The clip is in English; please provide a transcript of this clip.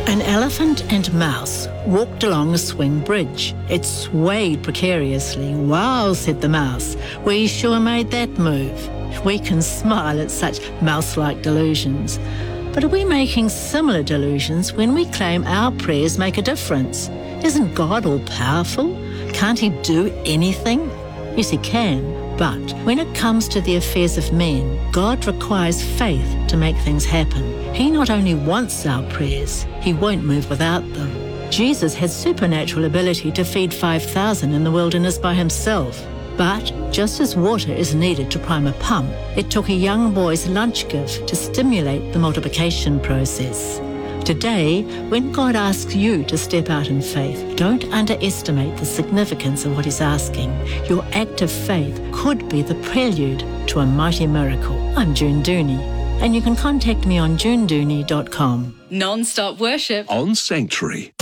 An elephant and mouse walked along a swing bridge. It swayed precariously. "Wow," said the mouse, "we sure made that move." We can smile at such mouse-like delusions. But are we making similar delusions when we claim our prayers make a difference? Isn't God all-powerful? Can't he do anything? Yes, he can. But when it comes to the affairs of men, God requires faith to make things happen. He not only wants our prayers, he won't move without them. Jesus had supernatural ability to feed 5,000 in the wilderness by himself. But just as water is needed to prime a pump, it took a young boy's lunch gift to stimulate the multiplication process. Today, when God asks you to step out in faith, don't underestimate the significance of what he's asking. Your act of faith could be the prelude to a mighty miracle. I'm June Dooney, and you can contact me on junedooney.com. Non-stop worship on Sanctuary.